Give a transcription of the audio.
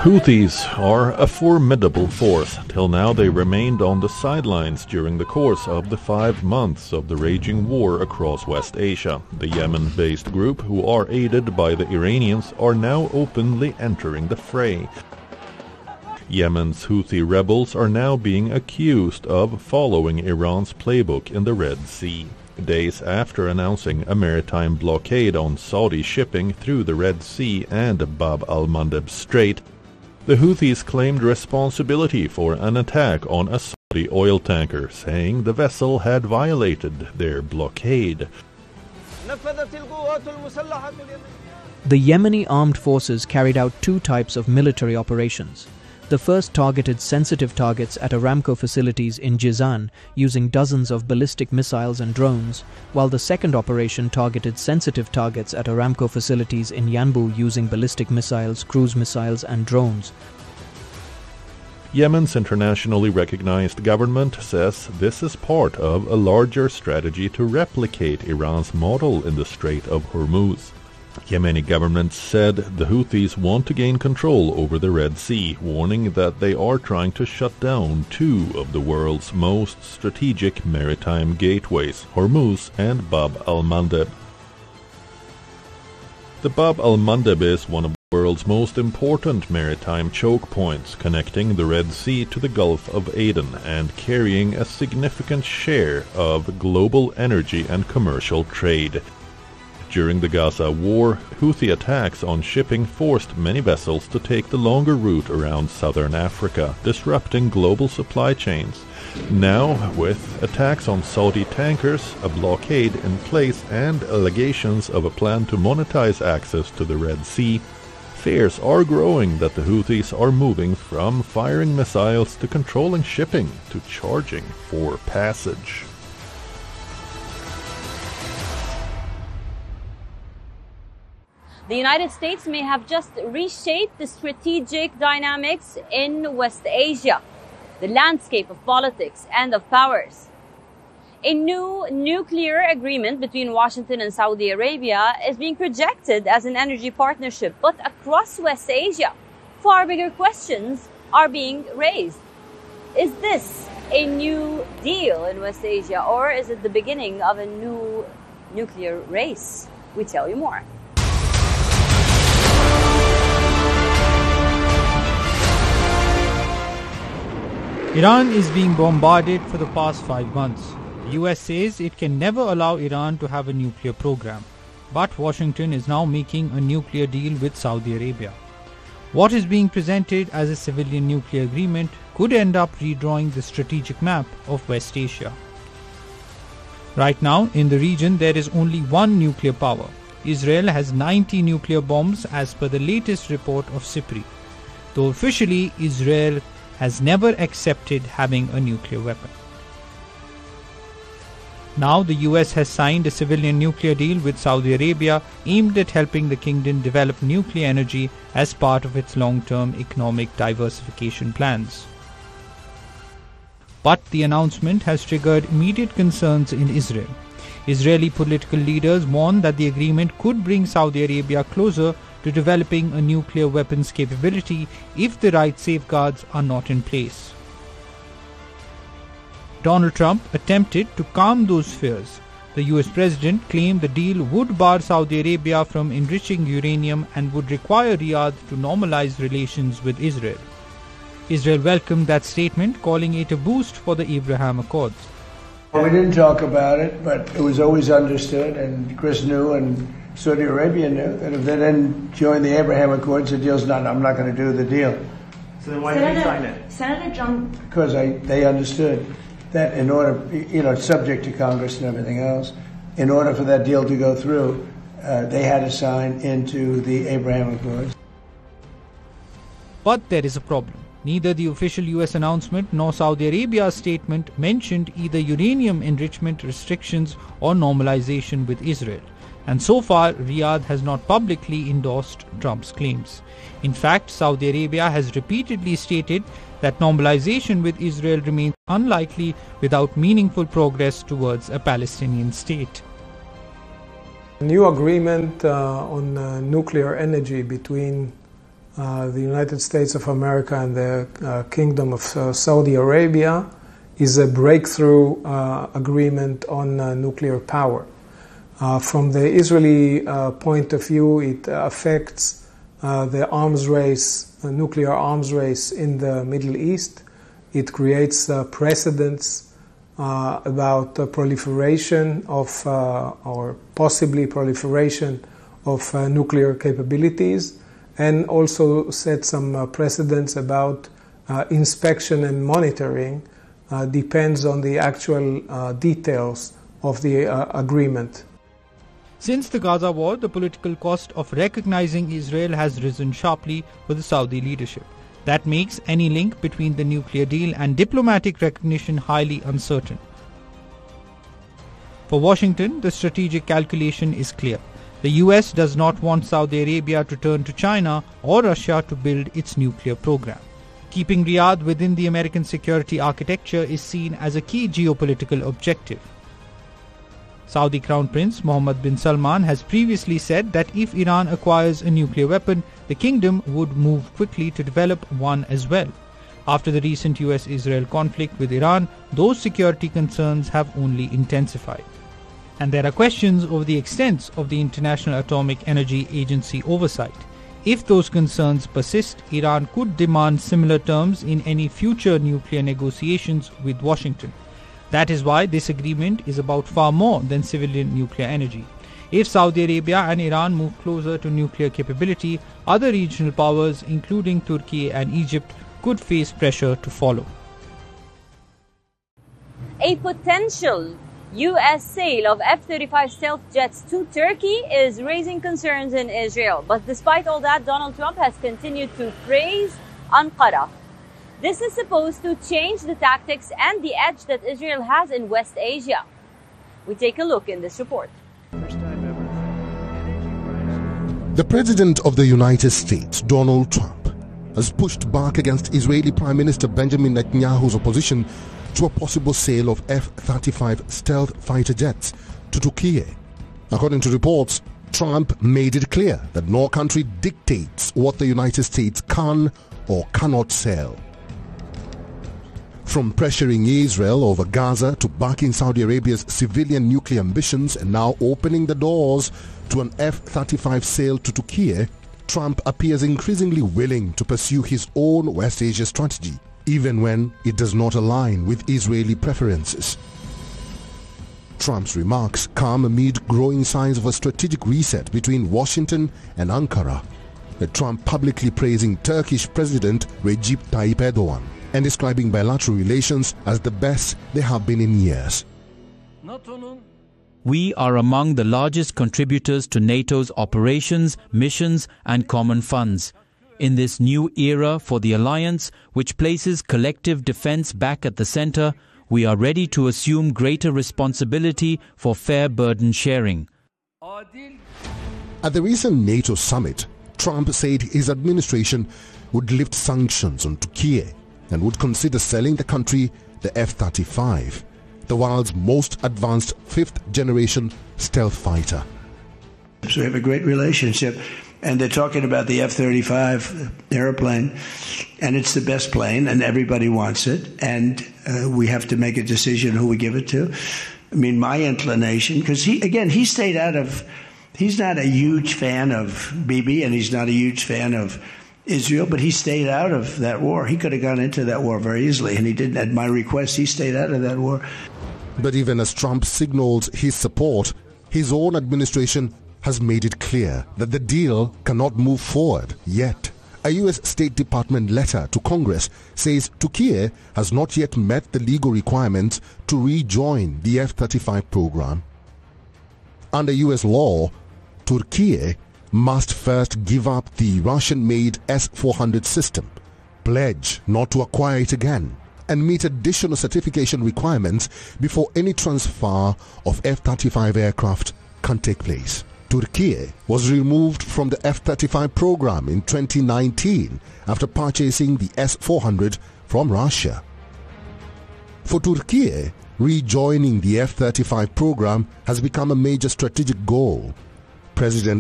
Houthis are a formidable force. Till now they remained on the sidelines during the course of the 5 months of the raging war across West Asia. The Yemen-based group, who are aided by the Iranians, are now openly entering the fray. Yemen's Houthi rebels are now being accused of following Iran's playbook in the Red Sea. Days after announcing a maritime blockade on Saudi shipping through the Red Sea and Bab al-Mandeb Strait, the Houthis claimed responsibility for an attack on a Saudi oil tanker, saying the vessel had violated their blockade. The Yemeni armed forces carried out 2 types of military operations. The first targeted sensitive targets at Aramco facilities in Jizan using dozens of ballistic missiles and drones, while the second operation targeted sensitive targets at Aramco facilities in Yanbu using ballistic missiles, cruise missiles and drones. Yemen's internationally recognized government says this is part of a larger strategy to replicate Iran's model in the Strait of Hormuz. Yemeni government said the Houthis want to gain control over the Red Sea, warning that they are trying to shut down 2 of the world's most strategic maritime gateways, Hormuz and Bab al-Mandeb. The Bab al-Mandeb is one of the world's most important maritime choke points, connecting the Red Sea to the Gulf of Aden and carrying a significant share of global energy and commercial trade. During the Gaza war, Houthi attacks on shipping forced many vessels to take the longer route around southern Africa, disrupting global supply chains. Now, with attacks on Saudi tankers, a blockade in place, and allegations of a plan to monetize access to the Red Sea, fears are growing that the Houthis are moving from firing missiles to controlling shipping to charging for passage. The United States may have just reshaped the strategic dynamics in West Asia, the landscape of politics and of powers. A new nuclear agreement between Washington and Saudi Arabia is being projected as an energy partnership, but across West Asia, far bigger questions are being raised. Is this a new deal in West Asia, or is it the beginning of a new nuclear race? We tell you more. Iran is being bombarded for the past 5 months. The US says it can never allow Iran to have a nuclear program, but Washington is now making a nuclear deal with Saudi Arabia. What is being presented as a civilian nuclear agreement could end up redrawing the strategic map of West Asia. Right now, in the region, there is only one nuclear power. Israel has 90 nuclear bombs as per the latest report of SIPRI, though officially Israel has never accepted having a nuclear weapon. Now the US has signed a civilian nuclear deal with Saudi Arabia aimed at helping the kingdom develop nuclear energy as part of its long-term economic diversification plans. But the announcement has triggered immediate concerns in Israel. Israeli political leaders warn that the agreement could bring Saudi Arabia closer to developing a nuclear weapons capability if the right safeguards are not in place. Donald Trump attempted to calm those fears. The US president claimed the deal would bar Saudi Arabia from enriching uranium and would require Riyadh to normalize relations with Israel. Israel welcomed that statement, calling it a boost for the Abraham Accords. We didn't talk about it, but it was always understood, and Chris knew, and Saudi Arabia knew, that if they didn't join the Abraham Accords, the deal's not, I'm not going to do the deal. So then why did you sign it? Senator John... Because they understood that in order, subject to Congress and everything else, in order for that deal to go through, they had to sign into the Abraham Accords. But there is a problem. Neither the official US announcement nor Saudi Arabia's statement mentioned either uranium enrichment restrictions or normalization with Israel. And so far, Riyadh has not publicly endorsed Trump's claims. In fact, Saudi Arabia has repeatedly stated that normalization with Israel remains unlikely without meaningful progress towards a Palestinian state. A new agreement on nuclear energy between the United States of America and the Kingdom of Saudi Arabia is a breakthrough agreement on nuclear power. From the Israeli point of view, it affects the arms race, nuclear arms race in the Middle East. It creates precedents about the proliferation of, or possibly proliferation of nuclear capabilities, and also set some precedents about inspection and monitoring. Depends on the actual details of the agreement. Since the Gaza war, the political cost of recognizing Israel has risen sharply for the Saudi leadership. That makes any link between the nuclear deal and diplomatic recognition highly uncertain. For Washington, the strategic calculation is clear. The US does not want Saudi Arabia to turn to China or Russia to build its nuclear program. Keeping Riyadh within the American security architecture is seen as a key geopolitical objective. Saudi Crown Prince Mohammed bin Salman has previously said that if Iran acquires a nuclear weapon, the kingdom would move quickly to develop one as well. After the recent US-Israel conflict with Iran, those security concerns have only intensified. And there are questions over the extent of the International Atomic Energy Agency oversight. If those concerns persist, Iran could demand similar terms in any future nuclear negotiations with Washington. That is why this agreement is about far more than civilian nuclear energy. If Saudi Arabia and Iran move closer to nuclear capability, other regional powers, including Turkey and Egypt, could face pressure to follow. A potential U.S. sale of F-35 stealth jets to Turkey is raising concerns in Israel. But despite all that, Donald Trump has continued to praise Ankara. This is supposed to change the tactics and the edge that Israel has in West Asia. We take a look in this report. The President of the United States, Donald Trump, has pushed back against Israeli Prime Minister Benjamin Netanyahu's opposition to a possible sale of F-35 stealth fighter jets to Turkey. According to reports, Trump made it clear that no country dictates what the United States can or cannot sell. From pressuring Israel over Gaza to backing Saudi Arabia's civilian nuclear ambitions and now opening the doors to an F-35 sale to Turkey, Trump appears increasingly willing to pursue his own West Asia strategy, even when it does not align with Israeli preferences. Trump's remarks come amid growing signs of a strategic reset between Washington and Ankara, with Trump publicly praising Turkish President Recep Tayyip Erdogan and describing bilateral relations as the best they have been in years. We are among the largest contributors to NATO's operations, missions and common funds. In this new era for the alliance, which places collective defense back at the center, we are ready to assume greater responsibility for fair burden sharing. At the recent NATO summit, Trump said his administration would lift sanctions on Turkey and would consider selling the country the F-35, the world's most advanced fifth-generation stealth fighter. So we have a great relationship, and they're talking about the F-35 airplane, and it's the best plane, and everybody wants it, and we have to make a decision who we give it to. I mean, my inclination, because he stayed out of, he's not a huge fan of Bibi, and he's not a huge fan of Israel, but he stayed out of that war. He could have gone into that war very easily, and he didn't. At my request, he stayed out of that war. But even as Trump signals his support, his own administration has made it clear that the deal cannot move forward yet. A U.S. State Department letter to Congress says Turkey has not yet met the legal requirements to rejoin the F-35 program. Under U.S. law, Turkey must first give up the Russian-made S-400 system, pledge not to acquire it again, and meet additional certification requirements before any transfer of F-35 aircraft can take place. Turkey was removed from the F-35 program in 2019 after purchasing the S-400 from Russia. For Turkey, rejoining the F-35 program has become a major strategic goal. President